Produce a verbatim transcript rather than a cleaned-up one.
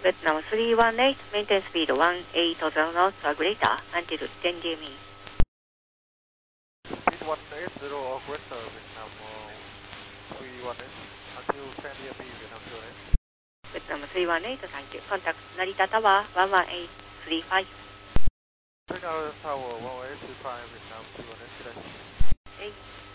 Vietnam three one eight, maintain speed one eight zero knots or greater until ten G M E. Speed one eight zero or greater, Vietnam three one eight until ten G M E, Vietnam two one eight. Vietnam three one eight, thank you. Contact Narita Tower one one eight three five. Narita Tower one one eight three five, Vietnam two one eight, today. Okay.